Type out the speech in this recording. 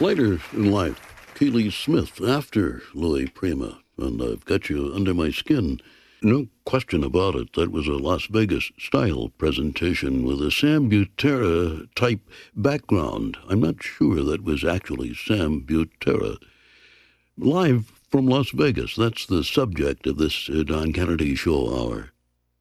Later in life, Keely Smith after Louis Prima, and I've got you under my skin. No question about it, that was a Las Vegas-style presentation with a Sam Butera-type background. I'm not sure that was actually Sam Butera. Live from Las Vegas, that's the subject of this Don Kennedy Show Hour.